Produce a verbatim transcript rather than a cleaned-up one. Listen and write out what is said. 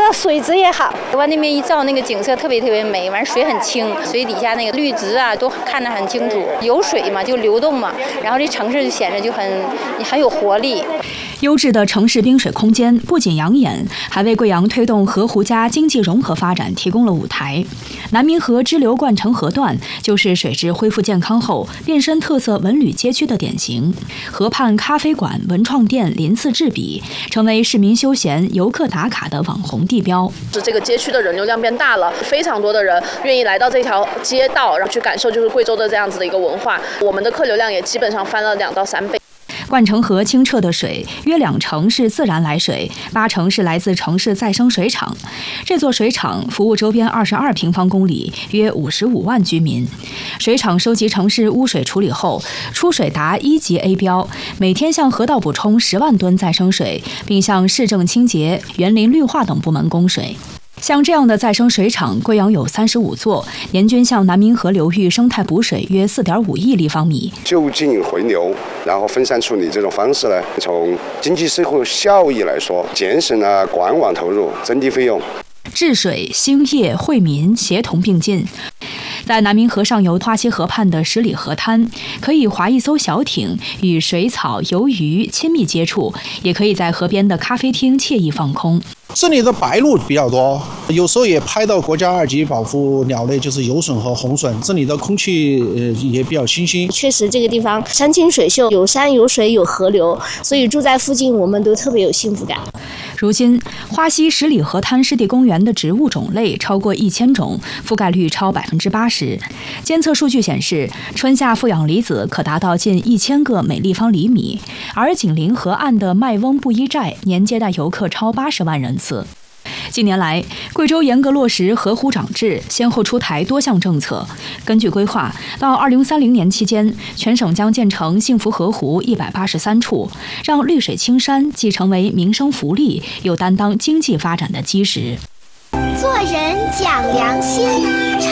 水质也好， 往那边一照，那个景色特别特别美，完水很清，水底下那个绿植啊都看得很清楚，有水嘛就流动嘛，然后这城市就显得就很很有活力。 优质的城市滨水空间不仅养眼，还为贵阳推动河湖家经济融合发展提供了舞台。南明河支流灌城河段就是水质恢复健康后变身特色文旅街区的典型，河畔咖啡馆、文创店鳞次栉比，成为市民休闲、游客打卡的网红地标。 这个街区的人流量变大了，非常多的人愿意来到这条街道，然后去感受就是贵州的这样子的一个文化。我们的客流量也基本上翻了两到三倍。 灌城河清澈的水约两成是自然来水，八成是来自城市再生水厂。这座水厂服务周边二十二平方公里，约五十五万居民。水厂收集城市污水处理后，出水达一级 A 标，每天向河道补充十万吨再生水，并向市政清洁、园林绿化等部门供水。像这样的再生水厂，贵阳有三十五座，年均向南明河流域生态补水约四点五亿立方米。 就近回流，然后分散处理这种方式呢，从经济社会效益来说，节省了管网投入，增低费用。 治水、兴业、惠民协同并进。在南明河上游花溪河畔的十里河滩，可以划一艘小艇与水草、游鱼亲密接触，也可以在河边的咖啡厅惬意放空。 这里的白鹭比较多，有时候也拍到国家二级保护鸟类，就是游隼和红隼。这里的空气呃也比较清新。 确实，这个地方山清水秀，有山有水有河流，所以住在附近我们都特别有幸福感。 如今，花溪十里河滩湿地公园的植物种类超过一千种，覆盖率超百分之八十。监测数据显示，春夏负氧离子可达到近一千个每立方厘米，而紧邻河岸的麦翁布依寨年接待游客超八十万人次。近年来，贵州严格落实河湖长治，先后出台多项政策。根据规划，到二零三零年期间，全省将建成幸福河湖一百八十三处，让绿水青山既成为民生福利，又担当经济发展的基石。 做人讲良心。